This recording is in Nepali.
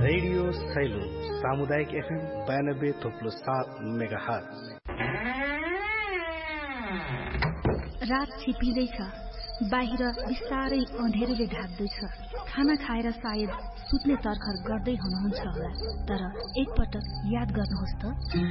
रेडियो सैलो सामुदायिक FM 92.7 मेगाहर्ज। रात छिपिँदैछ, बाहिर बिस्तारै अँधेरोले ढाक्दैछ। खाना खाएर सायद सुत्ने तर्खर गर्दै हुनुहुन्छ होला, तर एकपटक याद गर्नुहोस् त,